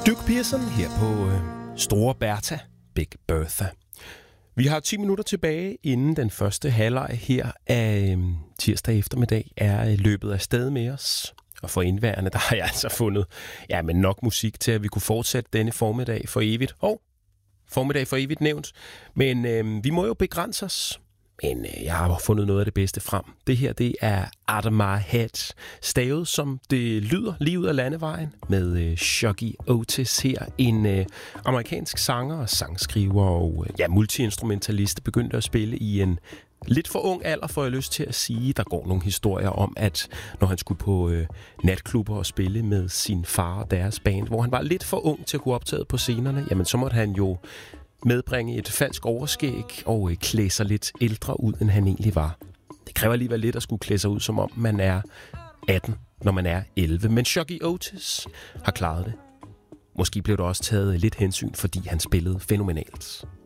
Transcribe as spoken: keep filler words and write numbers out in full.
Duke Pearson her på øh, Store Bertha, Big Bertha. Vi har ti minutter tilbage, inden den første halvleg her af øh, tirsdag eftermiddag er løbet af sted med os. Og for indværende, der har jeg altså fundet ja, men nok musik til, at vi kunne fortsætte denne formiddag for evigt. Hov, formiddag for evigt nævnt. Men øh, vi må jo begrænse os. Men øh, jeg har fundet noget af det bedste frem. Det her, det er Out of My Head. Stavet som det lyder lige ud af landevejen. Med øh, Shuggie Otis her. En øh, amerikansk sanger og sangskriver og øh, ja, multiinstrumentalist. Begyndte at spille i en lidt for ung alder, får jeg lyst til at sige. Der går nogle historier om, at når han skulle på øh, natklubber og spille med sin far og deres band, hvor han var lidt for ung til at kunne optræde på scenerne, jamen så måtte han jo medbringe et falsk overskæg og øh, klæde sig lidt ældre ud, end han egentlig var. Det kræver alligevel lidt at skulle klæde sig ud, som om man er atten, når man er elleve. Men Shuggie Otis har klaret det. Måske blev der også taget lidt hensyn, fordi han spillede fænomenalt.